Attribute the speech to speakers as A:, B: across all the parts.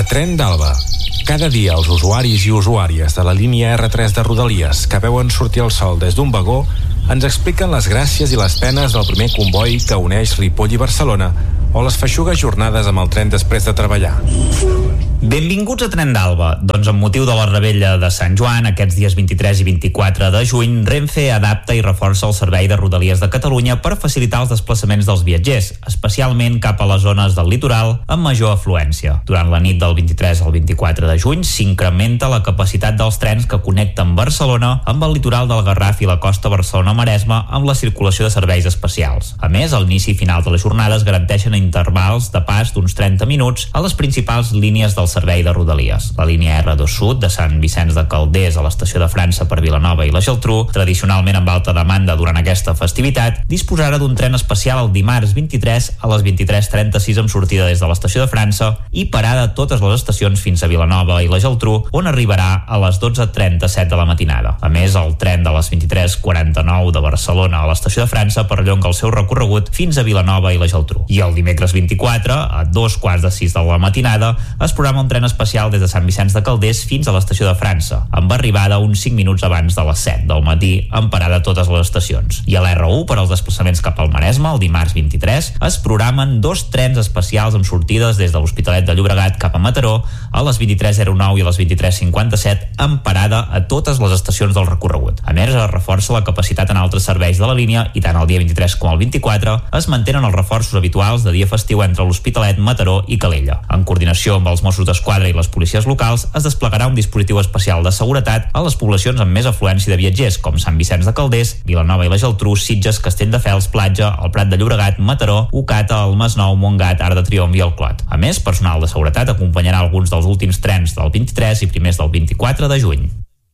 A: Tren d'Alba. Cada dia els usuaris i usuàries de la línia R3 de Rodalies que veuen sortir el sol des d'un vagó ens expliquen les gràcies i les penes del primer comboi que uneix Ripoll i Barcelona o les feixugues jornades amb el tren després de treballar.
B: Benvinguts a Tren d'Alba. Doncs amb motiu de la rebella de Sant Joan, aquests dies 23 i 24 de juny, Renfe adapta i reforça el servei de Rodalies de Catalunya per facilitar els desplaçaments dels viatgers, especialment cap a les zones del litoral amb major afluència. Durant la nit del 23 al 24 de juny s'incrementa la capacitat dels trens que connecten Barcelona amb el litoral del Garraf i la costa Barcelona-Maresme amb la circulació de serveis especials. A més, a l'inici i final de les jornades garanteixen intervals de pas d'uns 30 minuts a les principals línies del servei de Rodalies. La línia R2 Sud de Sant Vicenç de Calders a l'estació de França per Vilanova i la Geltrú, tradicionalment amb alta demanda durant aquesta festivitat, disposarà d'un tren especial el dimarts 23 a les 23:36 amb sortida des de l'estació de França i parada a totes les estacions fins a Vilanova i la Geltrú, on arribarà a les 12:37 de la matinada. A més, el tren de les 23:49 de Barcelona a l'estació de França perllonga el seu recorregut fins a Vilanova i la Geltrú. I el dimecres 24, a 2:45 de la matinada, es programa un tren especial des de Sant Vicenç de Calders fins a l'estació de França, amb arribada uns 5 minuts abans de les 7 del matí, amb parada a totes les estacions. I a l'R1, per als desplaçaments cap al Maresme, el dimarts 23, es programen 2 trens especials amb sortides des de l'Hospitalet de Llobregat cap a Mataró a les 23:09 i a les 23:57, amb parada a totes les estacions del recorregut. A més, es reforça la capacitat en altres serveis de la línia i tant el dia 23 com el 24 es mantenen els reforços habituals de dia festiu entre l'Hospitalet, Mataró i Calella. En coordinació amb els Mossos d'Esquadra i les policies locals, es desplegarà un dispositiu especial de seguretat a les poblacions amb més afluència de viatgers, com Sant Vicenç de Calders, Vilanova i la Geltrú, Sitges, Castelldefels, Platja, el Prat de Llobregat, Mataró, Ocata, el Masnou, Montgat, Arc de Triomf i el Clot. A més, personal de seguretat acompanyarà alguns dels últims trens del 23 i primers del 24 de juny.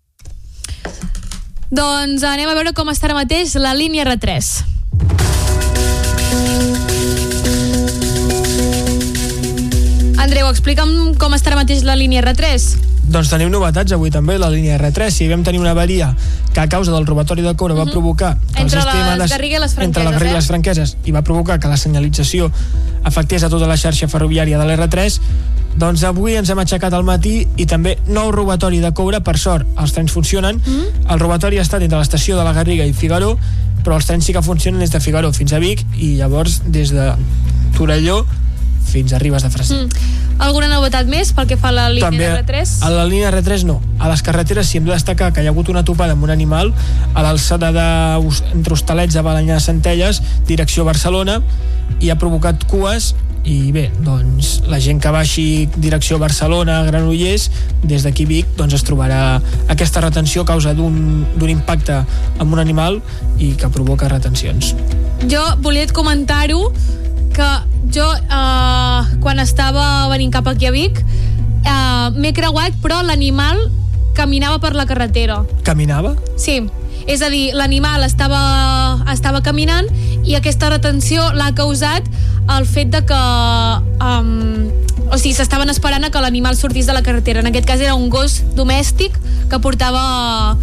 C: Doncs anem a veure com està ara mateix la línia R3. Andreu, explica'm com està ara mateix la línia R3.
D: Doncs tenim novetats avui també, la línia R3. Si vam tenir una avaria que a causa del robatori de coure va provocar que
C: entre la Garriga i les Franqueses,
D: entre la Garriga i les Franqueses, i va provocar que la senyalització afectés a tota la xarxa ferroviària de l'R3, doncs avui ens hem aixecat al matí i també nou robatori de coure. Per sort, els trens funcionen. El robatori ha estat entre l'estació de la Garriga i Figaró, però els trens sí que funcionen des de Figaró fins a Vic i llavors des de Torelló fins a Ribes de Freser.
C: Alguna novetat més pel que fa a la línia
D: també,
C: R3?
D: A la línia R3 no. A les carreteres sí hem de destacar que hi ha hagut una topada amb un animal a l'alçada entre Hostalets a Balanyà Centelles, direcció Barcelona, i ha provocat cues. I bé, doncs la gent que baixi direcció Barcelona, Granollers, des d'aquí Vic, doncs es trobarà aquesta retenció a causa d'un impacte amb un animal i que provoca retencions.
C: Jo volia comentar-ho que jo quan estava venint cap aquí a Vic m'he creuat, però l'animal caminava per la carretera.
D: Caminava?
C: Sí, és a dir, l'animal estava caminant i aquesta retenció l'ha causat el fet de que o sigui, s'estaven esperant a que l'animal sortís de la carretera. En aquest cas era un gos domèstic que portava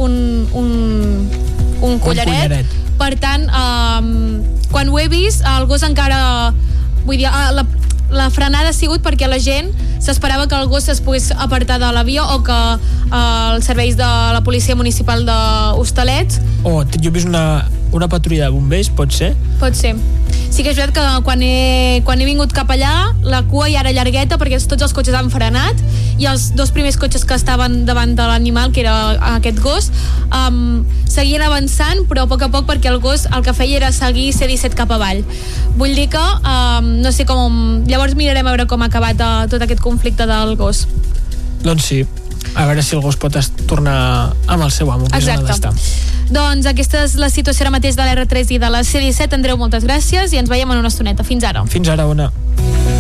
C: un collaret. Per tant, quan ho he vist, el gos encara... Vull dir, la frenada ha sigut perquè la gent s'esperava que el gos es pogués apartar de la via o que els serveis de la policia municipal d'Hostalets...
D: Jo he vist una patrulla de bombers, pot ser?
C: Pot ser. Sí que és veritat que quan he vingut cap allà, la cua ja era llargueta perquè tots els cotxes han frenat i els 2 primers cotxes que estaven davant de l'animal, que era aquest gos, seguien avançant, però a poc perquè el gos el que feia era seguir C-17 cap avall. Vull dir que no sé com... Llavors mirarem a veure com ha acabat tot aquest conflicte del gos.
D: Doncs sí, a veure si el gos pot tornar amb el seu amo, que és on ha d'estar.
C: Doncs aquesta és la situació ara mateix de l'R3 i de la C-17. Andreu, moltes gràcies i ens veiem en una estoneta. Fins ara.
D: Fins ara, Ona.